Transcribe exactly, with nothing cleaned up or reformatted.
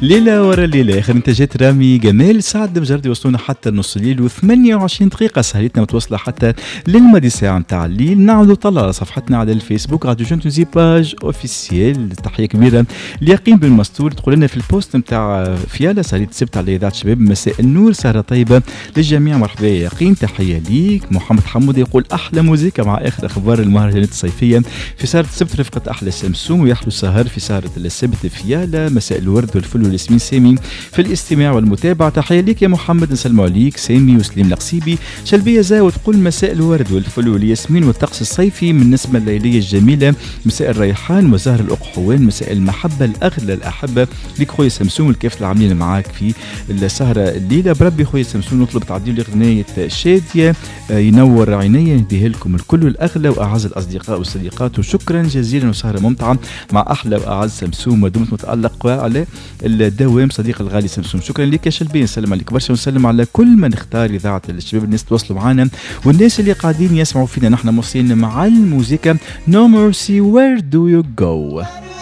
ليلة ورا ليلة آخر إنتاجات رامي جمال سعد مجرد يوصلونا حتى نص الليل وثمانية وعشرين دقيقة. سهرتنا متوصلة حتى للماضي ساعة متاع الليل. نعودوا طلع على صفحتنا على الفيسبوك راديو جون تونزي باج اوفيسيال. تحية كبيرة ليقين بالمستور. تقول لنا في البوست متاع فيالا سهرة السبت على إذاعة الشباب مساء النور سهرة طيبة للجميع. مرحبا يا يقين تحية ليك. محمد حمود يقول أحلى موزيكا مع آخر أخبار المهرجانات الصيفية في سهرة السبت رفقة أحلى سمسوم ويحلو سهر في سهرة السبت فيالا. مساء الورد والفل والياسمين سامي في الاستماع والمتابعة. تحية ليك يا محمد نسلم عليك سامي وسليم القصيبي. شلبية زاوة تقول مساء الورد والفل والياسمين والطقس الصيفي من النسمة الليلية الجميلة. مساء الريحان وزهر الأقحوان. مساء المحبة الأغلى الأحبة ليك خويا سمسوم والكيف العاملين معاك في السهرة الليلة. بربي خويا سمسوم نطلب تعديل أغنية شادية ينور عيني نديها لكم الكل الأغلى وأعز الأصدقاء والصديقات وشكرا جزيلا وسهرة ممتعة مع أحلى وأعز سمسوم ودمت متألق على الدوام صديق الغالي سمسوم. شكرا لك يا شلبي نسلم عليك برشا ونسلم على كل من اختار إذاعة الشباب. الناس تواصلوا معنا والناس اللي قاعدين يسمعوا فينا نحن موصلين مع الموسيقى No Mercy Where Do You Go.